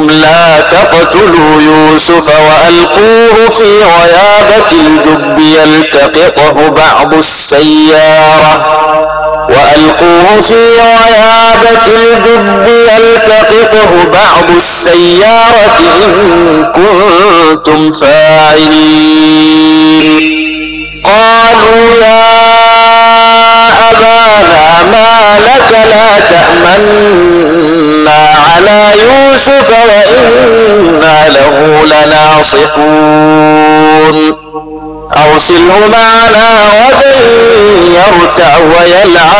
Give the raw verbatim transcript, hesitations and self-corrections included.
منكم لا تقتلوا يوسف وألقوه في غيابة الجب يلتقطه بعض السيارة وألقوه في غيابة الجب يلتقطه بعض السيارة إن كنتم فاعلين. قالوا يا أبانا ما لك لا تأمنا على يوسف وإنا له لناصحون أرسله معنا غدا يرتع ويلعب